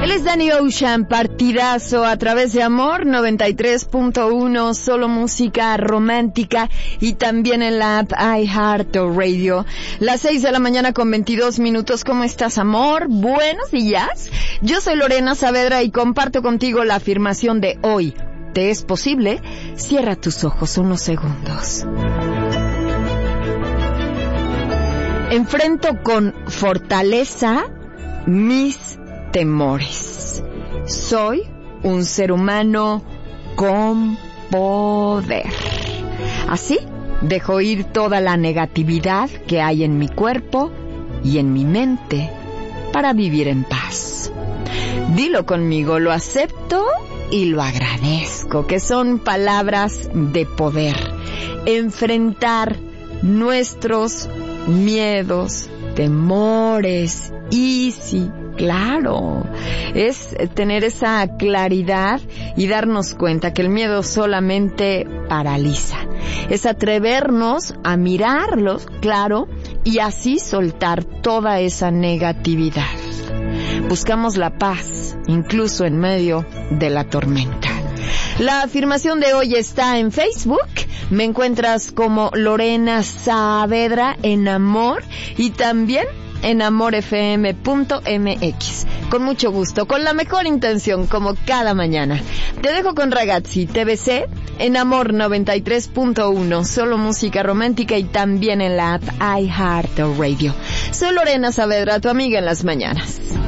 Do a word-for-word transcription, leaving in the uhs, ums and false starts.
Él es Danny Ocean, partidazo a través de Amor noventa y tres punto uno, solo música romántica y también en la app iHeartRadio. Las seis de la mañana con veintidós minutos. ¿Cómo estás, amor? Buenos días. Yo soy Lorena Saavedra y comparto contigo la afirmación de hoy. ¿Te es posible? Cierra tus ojos unos segundos. Enfrento con fortaleza mis temores. Soy un ser humano con poder. Así, dejo ir toda la negatividad que hay en mi cuerpo y en mi mente para vivir en paz. Dilo conmigo, lo acepto y lo agradezco, que son palabras de poder. Enfrentar nuestros miedos, temores, y sí, claro, es tener esa claridad y darnos cuenta que el miedo solamente paraliza. Es atrevernos a mirarlos, claro, y así soltar toda esa negatividad. Buscamos la paz, incluso en medio de la tormenta. La afirmación de hoy está en Facebook. Me encuentras como Lorena Saavedra en Amor y también en amor f m punto m x. Con mucho gusto, con la mejor intención, como cada mañana. Te dejo con Ragazzi, T V C, en Amor noventa y tres punto uno, solo música romántica y también en la app iHeartRadio. Soy Lorena Saavedra, tu amiga en las mañanas.